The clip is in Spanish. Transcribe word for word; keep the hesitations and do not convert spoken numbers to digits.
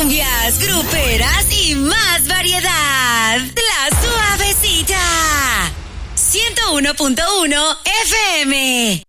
cumbias, gruperas y más variedad. La Suavecita. ciento uno punto uno F M.